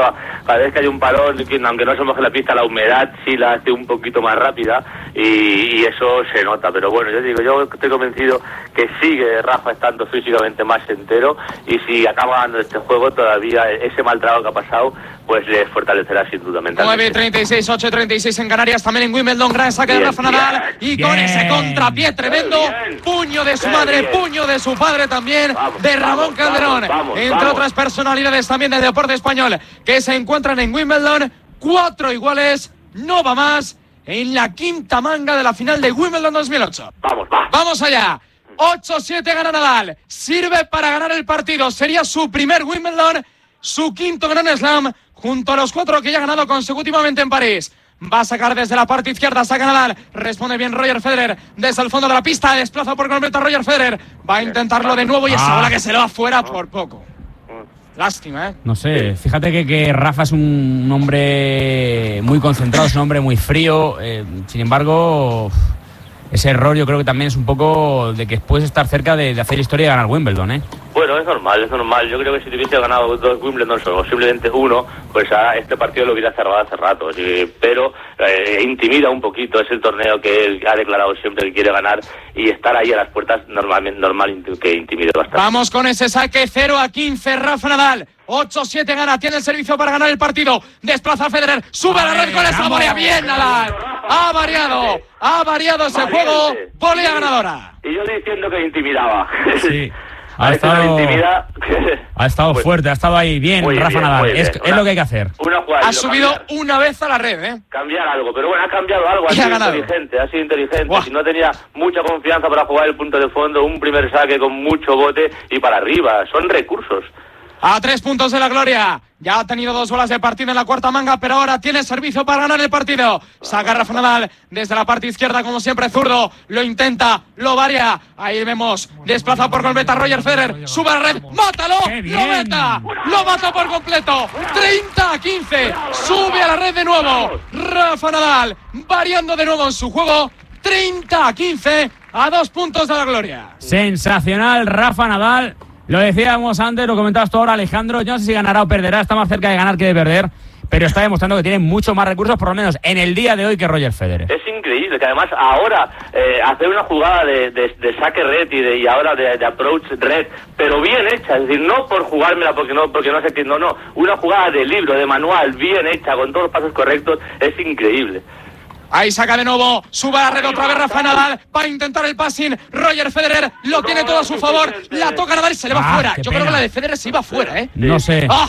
cada vez que hay un parón, aunque no se moje la pista, la humedad sí la hace un poquito más rápida y, y eso se nota. Pero bueno, yo digo, yo estoy convencido que sigue Rafa estando físicamente más entero y si acaba ganando este juego todavía ese mal trabajo que ha pasado pues le fortalecerá sin duda mentalmente. nueve treinta y seis, ocho treinta y seis en Canarias, también en Wimbledon, gran saque de Rafa Nadal y bien, con ese contrapié tremendo, bien, puño de su bien, madre, bien. puño de su padre también, vamos, de Ramón vamos, Calderón, vamos, vamos, entre vamos. otras personalidades también del deporte español que se encuentran en Wimbledon, cuatro iguales, no va más, en la quinta manga de la final de Wimbledon dos mil ocho. Vamos, va. Vamos allá. ocho siete gana Nadal. Sirve para ganar el partido. Sería su primer Wimbledon, su quinto Grand Slam, junto a los cuatro que ya ha ganado consecutivamente en París. Va a sacar desde la parte izquierda, saca Nadal. Responde bien Roger Federer desde el fondo de la pista. Desplaza por completo a Roger Federer. Va a intentarlo de nuevo y esa Ah. bola que se le va fuera por poco. Lástima, ¿eh? No sé, fíjate que, que Rafa es un hombre muy concentrado, es un hombre muy frío. Eh, sin embargo, ese error yo creo que también es un poco de que puedes estar cerca de, de hacer historia y ganar Wimbledon, ¿eh? Bueno, es normal, es normal. Yo creo que si te hubiese ganado dos Wimbledon o simplemente uno, pues a este partido lo hubiera cerrado hace rato. Sí, pero eh, intimida un poquito, es el torneo que él ha declarado siempre que quiere ganar y estar ahí a las puertas normalmente normal que intimide bastante. Vamos con ese saque cero a quince, Rafa Nadal. ocho siete gana, tiene el servicio para ganar el partido. Desplaza a Federer, sube a la red con esa volea. Bien, Nadal. Ha variado, ha variado ese Valiente. juego. Volea ganadora. Y yo diciendo que intimidaba. Sí. Ha Ha estado estado, intimida. ha estado Pues, fuerte, ha estado ahí bien, muy Rafa bien, Nadal. muy bien. Es, Una- es lo que hay que hacer. Una jugada. Ha subido una vez a la red, ¿eh? Cambiar algo, pero bueno, ha cambiado algo, ha Y ha sido ganado. inteligente, ha sido inteligente. Buah. Si no tenía mucha confianza para jugar el punto de fondo, un primer saque con mucho bote y para arriba, son recursos. A tres puntos de la gloria. Ya ha tenido dos bolas de partido en la cuarta manga, pero ahora tiene servicio para ganar el partido. Saca Rafa Nadal desde la parte izquierda, como siempre, zurdo. Lo intenta, lo varia. Ahí vemos, desplaza por completo a Roger Federer. Sube a la red, ¡mátalo! ¡Qué bien! ¡Lo mata! ¡Lo mata por completo! treinta a quince. Sube a la red de nuevo. Rafa Nadal variando de nuevo en su juego. treinta a quince a dos puntos de la gloria. Sensacional, Rafa Nadal. Lo decíamos antes, lo comentabas tú ahora, Alejandro. Yo no sé si ganará o perderá, está más cerca de ganar que de perder, pero está demostrando que tiene mucho más recursos, por lo menos en el día de hoy, que Roger Federer. Es increíble que además ahora eh, hacer una jugada de, de, de saque red y, de, y ahora de, de approach red, pero bien hecha, es decir, no por jugármela porque no porque no sé qué, no, no, una jugada de libro, de manual, bien hecha, con todos los pasos correctos, es increíble. Ahí saca de nuevo, sube a la red otra vez Rafa Nadal, va a intentar el passing, Roger Federer lo tiene todo a su favor, la toca Nadal y se le va Ah, fuera. qué Yo pena. creo que la de Federer se iba fuera, ¿eh? No sé, ¡Ah!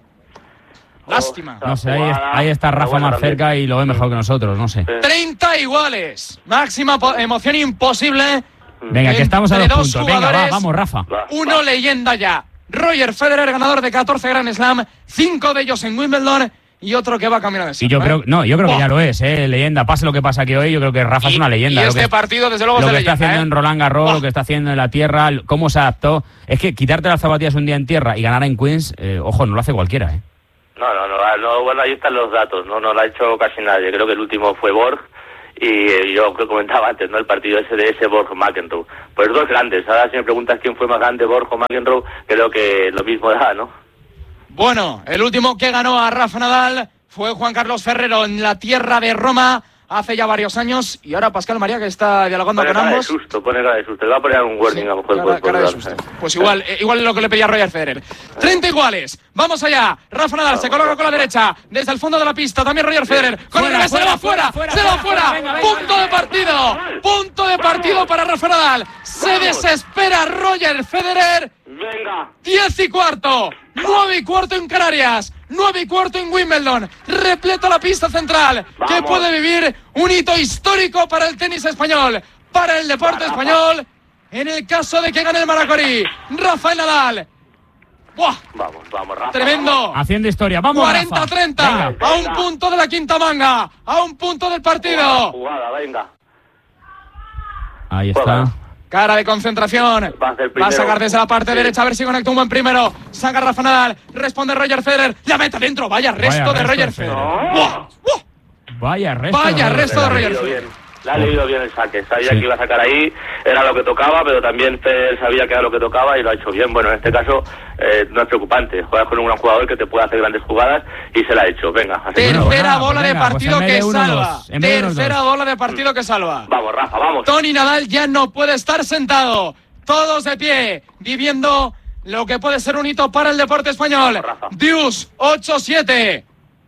Lástima. no sé, ahí, ahí está Rafa más cerca y lo ve mejor que nosotros, no sé. treinta iguales, máxima po- emoción imposible. Venga, que estamos a Entre dos dos puntos. Venga, va, jugadores. vamos, Rafa. Uno leyenda ya, Roger Federer, ganador de catorce Grand Slam, cinco de ellos en Wimbledon y otro que va camino de Y yo ¿eh? creo, no, yo creo que Buah. ya lo es, eh, leyenda. Pase lo que pasa aquí hoy, yo creo que Rafa es Y- una leyenda. Y Lo este que- partido, desde luego, Lo es que de está leyenda, haciendo ¿eh? en Roland Garros, Buah. lo que está haciendo en la tierra, cómo se adaptó. Es que quitarte las zapatillas un día en tierra y ganar en Queens, eh, ojo, no lo hace cualquiera, ¿eh? No, no, no, no, bueno, ahí están los datos, no, no lo ha hecho casi nadie, creo que el último fue Borg y eh, yo que comentaba antes, ¿no? El partido ese de ese Borg-McEnroe, pues dos grandes, ahora si me preguntas quién fue más grande, Borg o McEnroe, creo que lo mismo da, ¿no? Bueno, el último que ganó a Rafa Nadal fue Juan Carlos Ferrero en la tierra de Roma hace ya varios años y ahora Pascal María que está dialogando Pone con cara de ambos. susto, pone cara de susto, le va a poner un warning Sí, a lo mejor. cara, por- por cara de dar. susto. Pues igual, eh, igual es lo que le pedía Roger Federer. treinta iguales. Vamos allá. Rafa Nadal se coloca con la derecha. Desde el fondo de la pista también Roger Federer. Con el Fuera, revés se le va fuera, fuera. fuera, Se va fuera, fuera. fuera, venga, venga, Punto de partido. Punto de partido para Rafa Nadal. Se desespera Roger Federer. Venga. Diez y cuarto. Nueve y cuarto en Canarias. Nueve y cuarto en Wimbledon. Repleta la pista central. Que Vamos. puede vivir un hito histórico para el tenis español. Para el deporte Rafa. español. En el caso de que gane el Maracorí. Rafael Nadal. ¡Buah! Vamos, vamos, Rafa. Tremendo. Haciendo historia, vamos, cuarenta a treinta. Venga. A un punto de la quinta manga. A un punto del partido. Jugada, venga. Ahí está. Juega. Cara de concentración. Va a hacer Va a primero. sacar desde la parte Sí. derecha a ver si conecta un buen primero. Saca Rafa Nadal. Responde Roger Federer. La mete dentro. Vaya resto Vaya de resto Roger de Federer. Federer. ¡Buah! ¡Buah! Vaya resto. Vaya de resto de Federer. Roger Bien. Federer. Le ha leído bien el saque, sabía Sí. que iba a sacar ahí, era lo que tocaba, pero también Federer sabía que era lo que tocaba y lo ha hecho bien. Bueno, en este caso eh, no es preocupante, juegas con un gran jugador que te puede hacer grandes jugadas y se la ha hecho. Venga, así que Bueno, Tercera pues bola venga, de pues partido en vez que de uno, salva. dos. En vez de unos Tercera dos. bola de partido que salva. vamos, Rafa, vamos. Tony Nadal ya no puede estar sentado. Todos de pie, viviendo lo que puede ser un hito para el deporte español. Rafa. Deuce, ocho siete.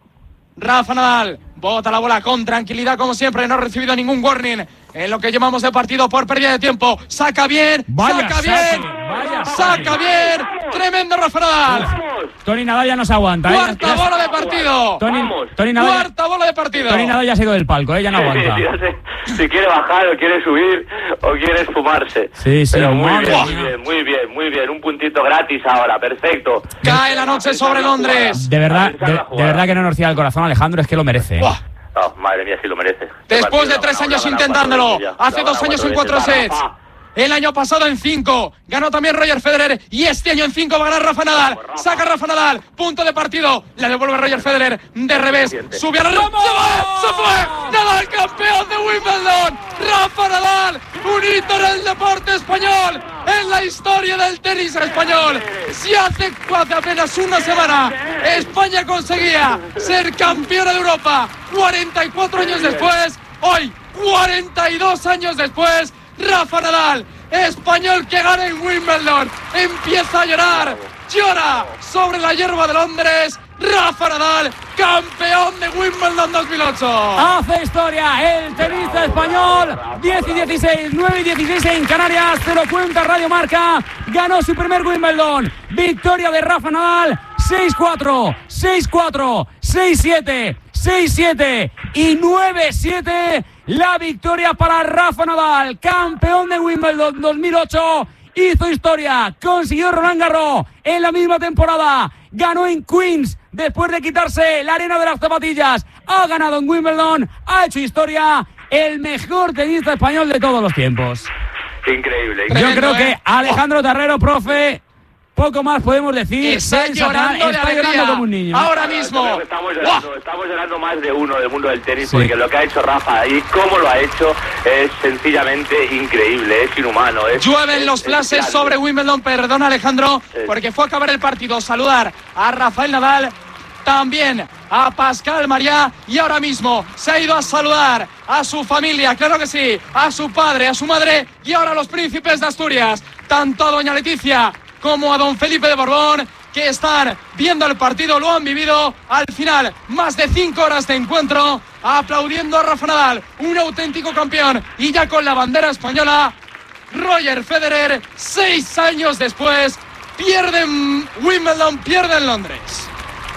Rafa Nadal bota la bola con tranquilidad, como siempre. No ha recibido ningún warning en lo que llamamos de partido por pérdida de tiempo. Saca bien, Vaya saca saque, bien, vaya saca saque. bien. Tremendo Rafa Nadal. Tony Nadal ya no se aguanta. ¿eh? Cuarta Ya- bola de partido. Tony, Vamos. Tony Nadal, ya- Cuarta bola de partido. Tony Nadal ya se ha ido del palco, ¿eh? Ya no aguanta. Ya sé, si quiere bajar o quiere subir o quiere esfumarse. Sí, sí, Pero muy madre bien, mía. muy bien, muy bien, muy bien. Un puntito gratis ahora, perfecto. Cae la noche sobre Londres. De verdad, Pensar de, la de jugada. verdad que no nos cierra el corazón, Alejandro, es que lo merece. ¿eh? Buah. Oh, madre mía, sí lo merece. Después de tres años intentándolo, hace dos años en cuatro sets, el año pasado en cinco, ganó también Roger Federer y este año en cinco va a ganar Rafa Nadal. Saca Rafa Nadal, punto de partido, la devuelve Roger Federer de revés, sube a la red, se fue, se fue, Nadal campeón de Wimbledon, Rafa Nadal, un hito en el deporte español, en la historia del tenis español. Si hace, hace apenas una semana España conseguía ser campeona de Europa, cuarenta y cuatro años después, hoy, cuarenta y dos años después, Rafa Nadal, español que gana en Wimbledon, empieza a llorar, llora sobre la hierba de Londres. Rafa Nadal, campeón de Wimbledon dos mil ocho. Hace historia el tenista español. diez y dieciséis, nueve y dieciséis en Canarias. Te lo cuenta Radio Marca. Ganó su primer Wimbledon. Victoria de Rafa Nadal. seis cuatro, seis cuatro, seis siete, seis siete y nueve siete. La victoria para Rafa Nadal, campeón de Wimbledon dos mil ocho. Hizo historia, consiguió Roland Garros en la misma temporada. Ganó en Queens después de quitarse la arena de las zapatillas. Ha ganado en Wimbledon, ha hecho historia. El mejor tenista español de todos los tiempos. Increíble. Tremendo, Yo creo ¿eh? que Alejandro Terrero, profe, poco más podemos decir. Está Sensacional, llorando de está alegría llorando como un niño. ahora Yo mismo. creo que Estamos ¡Buah! llorando, estamos llorando más de uno del mundo del tenis, Sí. porque lo que ha hecho Rafa y cómo lo ha hecho es sencillamente increíble, es inhumano. Es, Llueven es- los es flashes grande. sobre Wimbledon, perdona Alejandro, Sí. porque fue a acabar el partido. Saludar a Rafael Nadal, también a Pascal Mariá, y ahora mismo se ha ido a saludar a su familia, claro que sí, a su padre, a su madre, y ahora a los príncipes de Asturias, tanto a doña Leticia como a don Felipe de Borbón, que están viendo el partido, lo han vivido. Al final, más de cinco horas de encuentro, aplaudiendo a Rafa Nadal, un auténtico campeón, y ya con la bandera española. Roger Federer, seis años después, pierde en Wimbledon, pierde en Londres.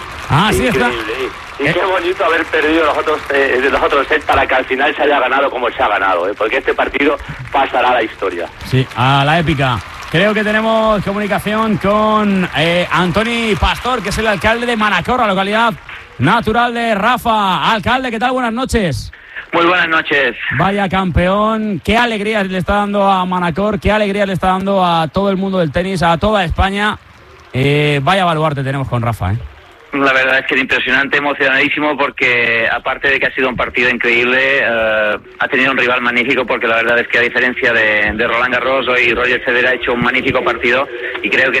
Así está. Increíble. Y, y qué bonito haber perdido los otros, eh, los otros sets para que al final se haya ganado como se ha ganado, ¿eh? Porque este partido pasará a la historia. Sí, a la épica. Creo que tenemos comunicación con eh, Antoni Pastor, que es el alcalde de Manacor, la localidad natural de Rafa. Alcalde, ¿qué tal? Buenas noches. Muy buenas noches. Vaya campeón, qué alegría le está dando a Manacor, qué alegría le está dando a todo el mundo del tenis, a toda España. Eh, vaya baluarte tenemos con Rafa, ¿eh? La verdad es que es impresionante, emocionadísimo, porque aparte de que ha sido un partido increíble, eh, ha tenido un rival magnífico, porque la verdad es que a diferencia de, de Roland Garros, hoy Roger Federer ha hecho un magnífico partido y creo que